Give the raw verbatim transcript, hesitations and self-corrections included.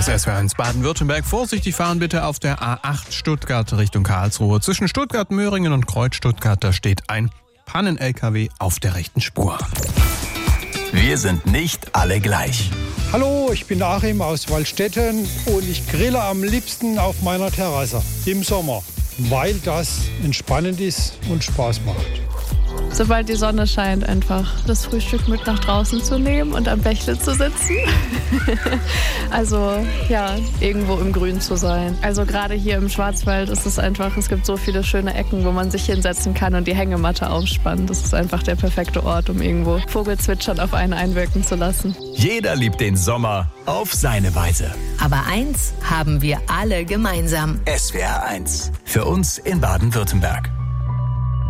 Hier ist S W R eins Baden-Württemberg. Vorsichtig fahren bitte auf der A acht Stuttgart Richtung Karlsruhe. Zwischen Stuttgart, Möhringen und Kreuz Stuttgart, da steht ein Pannen-L K W auf der rechten Spur. Wir sind nicht alle gleich. Hallo, ich bin Achim aus Waldstätten und ich grille am liebsten auf meiner Terrasse im Sommer, weil das entspannend ist und Spaß macht. Sobald die Sonne scheint, einfach das Frühstück mit nach draußen zu nehmen und am Bächle zu sitzen. Also ja, irgendwo im Grün zu sein. Also gerade hier im Schwarzwald ist es einfach, es gibt so viele schöne Ecken, wo man sich hinsetzen kann und die Hängematte aufspannen. Das ist einfach der perfekte Ort, um irgendwo Vogelzwitschern auf einen einwirken zu lassen. Jeder liebt den Sommer auf seine Weise. Aber eins haben wir alle gemeinsam. S W R eins. Für uns in Baden-Württemberg.